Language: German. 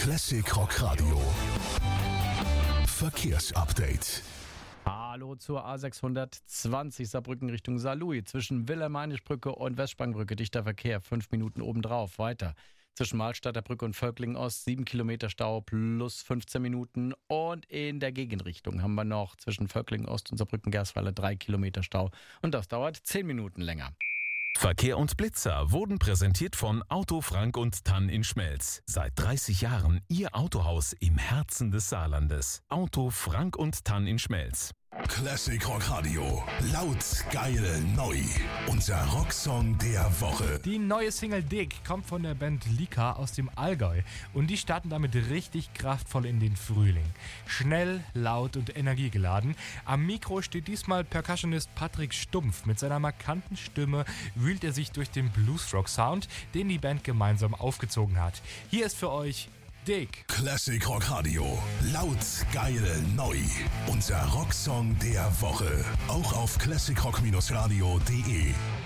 Classic Rock Radio. Verkehrsupdate. Hallo zur A620 Saarbrücken Richtung Saarlouis. Zwischen Wilhelm-Heinrich-Brücke und Westspangbrücke dichter Verkehr, 5 Minuten obendrauf. Weiter zwischen Mahlstadter Brücke und Völklingen Ost 7 Kilometer Stau plus 15 Minuten. Und in der Gegenrichtung haben wir noch zwischen Völklingen Ost und Saarbrücken-Gersweiler 3 Kilometer Stau. Und das dauert 10 Minuten länger. Verkehr und Blitzer wurden präsentiert von Auto Frank und Tann in Schmelz. Seit 30 Jahren Ihr Autohaus im Herzen des Saarlandes. Auto Frank und Tann in Schmelz. Classic Rock Radio. Laut, geil, neu. Unser Rocksong der Woche. Die neue Single Dick kommt von der Band Lika aus dem Allgäu und die starten damit richtig kraftvoll in den Frühling. Schnell, laut und energiegeladen. Am Mikro steht diesmal Percussionist Patrick Stumpf. Mit seiner markanten Stimme wühlt er sich durch den Bluesrock-Sound, den die Band gemeinsam aufgezogen hat. Hier ist für euch Dick. Classic Rock Radio. Laut, geil, neu. Unser Rocksong der Woche. Auch auf classicrock-radio.de.